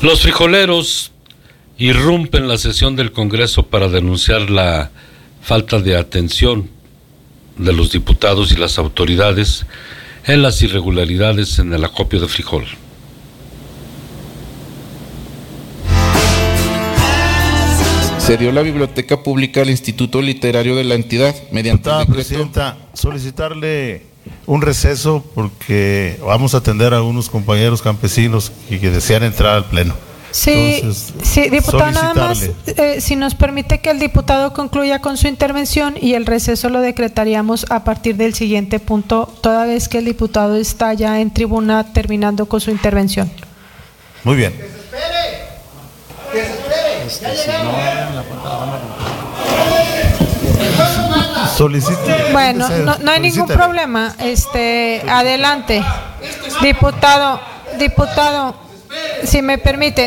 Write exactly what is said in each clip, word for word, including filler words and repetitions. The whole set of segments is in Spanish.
Los frijoleros irrumpen la sesión del Congreso para denunciar la falta de atención de los diputados y las autoridades en las irregularidades en el acopio de frijol. Se dio la biblioteca pública al Instituto Literario de la entidad mediante Diputada Presidenta, solicitarle un receso porque vamos a atender a algunos compañeros campesinos que, que desean entrar al pleno. Sí, Entonces, sí, diputado, nada más, eh, si nos permite que el diputado concluya con su intervención y el receso lo decretaríamos a partir del siguiente punto, toda vez que el diputado está ya en tribuna terminando con su intervención. Muy bien. ¡Que se espere! ¡Que se espere! Este, ¡Ya si llegamos! no, solicite. Bueno, no, no hay ningún problema. Este, adelante, diputado, diputado, si me permiten.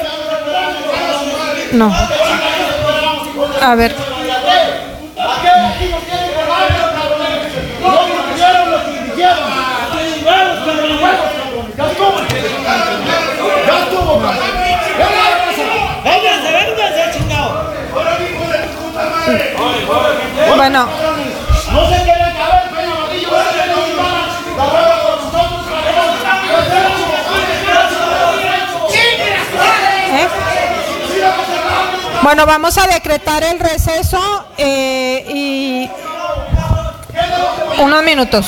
No. A ver. Bueno. No se quieren caber, pero amarillo, no se nos van la rueda con nosotros. ¿Eh? Bueno, vamos a decretar el receso eh, y unos minutos.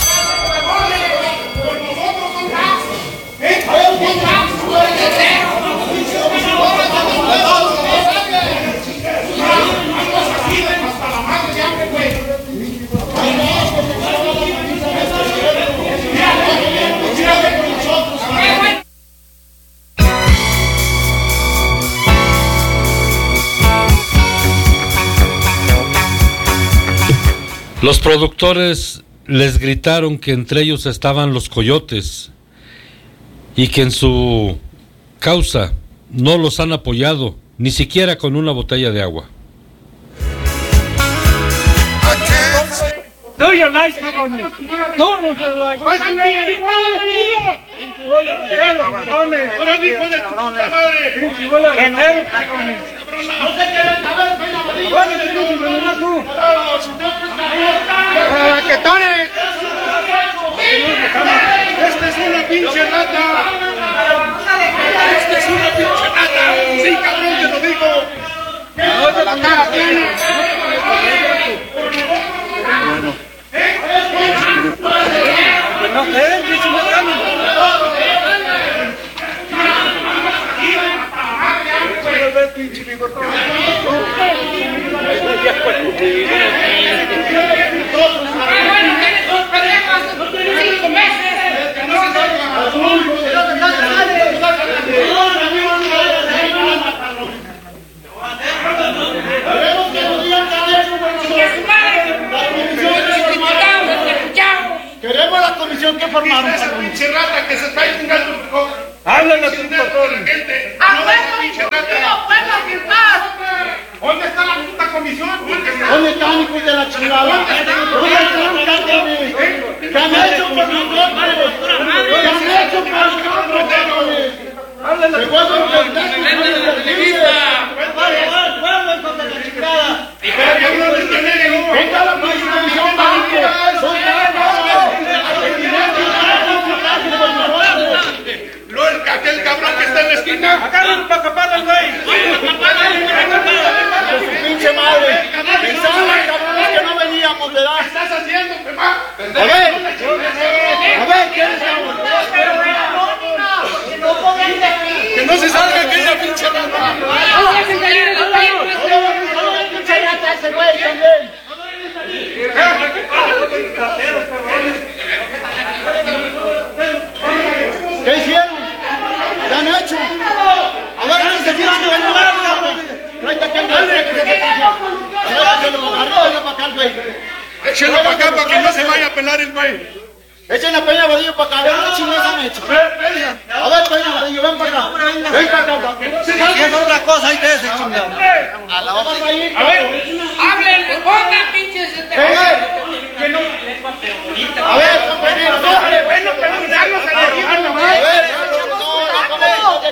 Los productores les gritaron que entre ellos estaban los coyotes y que en su causa no los han apoyado, ni siquiera con una botella de agua. Do your nice government. Do your like. Esta es una pinche rata. Esta es una pinche rata. Sí, cabrón, te lo digo. La cara tiene. No sé, ¿qué se me gana? Queremos la comisión que formaron. Esa pinche rata que se está chingando. Háblale a tu doctor. ¿Dónde está la puta comisión? ¿Dónde están, hijos de la chingada? ¿Dónde están, cabrones? ¿Qué han hecho por nosotros? ¿Qué han hecho por nosotros? Háblale a tu doctor. Venga la comisión, aquel cabrón que está en la esquina. Agárralo para capar al güey. Pinche madre. Pensaban, cabrones, que no veníamos, ¿verdad? ¿Qué estás haciendo, mamá? A ver. A ver, ¿qué es eso? Que no se salga aquella pinche rata. No dejen salir esos perros. Pinche rata ese güey también. ¿Qué hicieron? ¿Qué han hecho? A ver, ¿qué se tiran en el lugar? Tráete aquel güey que se te pasa. Tráetelo para acá, güey. Échenlo para acá para que no se vaya a pelar el güey. Echen la peña Vadillo para acá, vean qué chingados han hecho. A ver, peña Vadillo, ven para acá. Ven para acá. Si es otra cosa, ahí te ese chingado. A la hora. A ver, háblenle, pongan pinches. Que no. A ver, compañeros, bueno, pero darlos a la. A ver,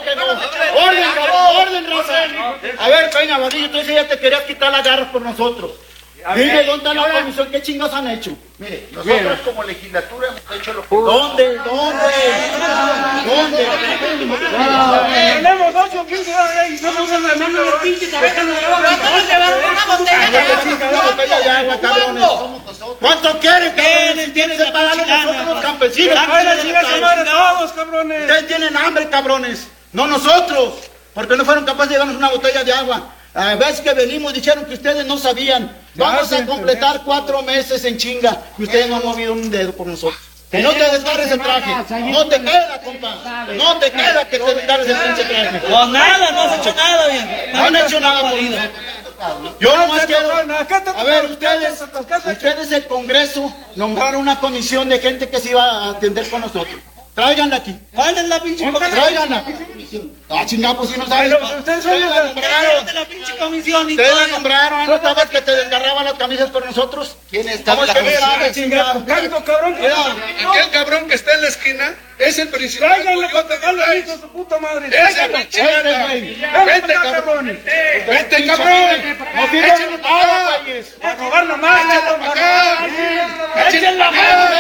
que no. Orden, cabrón, orden, raza. A ver, Peña, Vadillo, tú ya te querías quitar las garras por nosotros. Dime, ¿dónde está la comisión? ¿Qué chingados han hecho? Mire, nosotros como legislatura hemos hecho lo que... ¿Dónde? ¿Dónde? ¿Dónde? Tenemos ocho, quince años y no nos han mandado los pinches abejas. Nos llevaron una botella de agua, cabrones. ¿Cuánto quieren, cabrones? Tienen que pagarle nosotros los campesinos. Todos, cabrones. Ustedes tienen hambre, cabrones. No nosotros. Porque no fueron capaces de llevarnos una botella de agua. A veces que venimos dijeron que ustedes no sabían. Vamos a completar cuatro meses en chinga y ustedes no han movido un dedo por nosotros. Que no te desgarres el traje. No te queda, compa. No te queda que te desgarres el pinche traje. No, nada, no has hecho nada bien. No han hecho nada por nosotros. Yo nomás quiero... A ver, ustedes, ustedes el Congreso nombraron una comisión de gente que se iba a atender con nosotros. Tráiganla aquí. ¿Cuál es la pinche comisión? Tráiganla. Ah, chingada, pues si no sabes. Ustedes son los de la pinche comisión y todo. Ustedes la nombraron, ¿no sabes que te desgarraban las camisas por nosotros? ¿Quién está en la comisión? Chingada, canto, cabrón. Aquel cabrón que está en la esquina es el principal. Tráiganle para pegarle a hijo de su puta madre. Ese pinche Vente, cabrón. Vente, cabrón. No tienen nada, güeyes. Para robar nomás. Échenle la mano.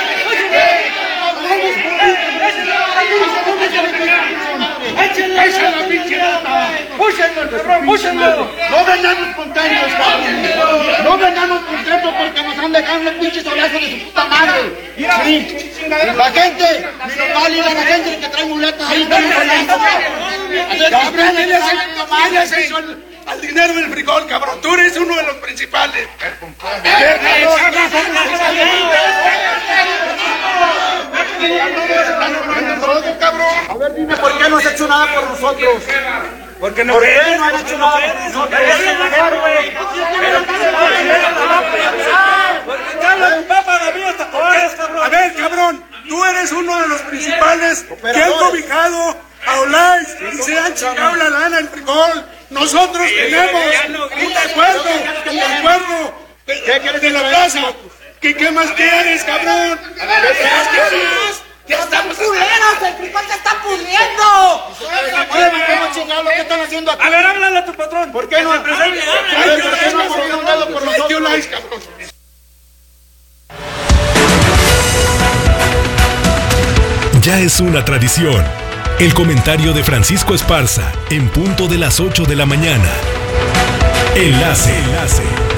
¡Échenle la pinche nota! ¡Púchenlo, cabrón! ¡Púchenlo! No venamos contentos, cabrón. No venamos contentos porque nos han dejado los pinches solazos de su puta madre. Sí. La gente, no vale la gente que trae muletas ahí. ¿Quién les hizo al dinero del frijol, cabrón? Tú eres uno de los principales. A ver, dime por qué no has hecho nada por nosotros. Porque no ¿Por qué no han hecho nada por nosotros? A ver, cabrón, tú eres uno de los principales que han cobijado a Olay y se han chingado la lana, el frijol. Nosotros tenemos un acuerdo, un acuerdo de, de la plaza. ¿Qué, ¿Qué más quieres, cabrón? ¿Qué más quieres? ¡Ya estamos culeros! ¡El frijol se está pudriendo! ¿Cómo chingados lo que están haciendo aquí? A ver, háblale a tu patrón. ¿Por qué no? A ver, ¿por qué no han movido un dedo por nosotros? Ya es una tradición. El comentario de Francisco Esparza, en punto de las ocho de la mañana. Enlace. Enlace.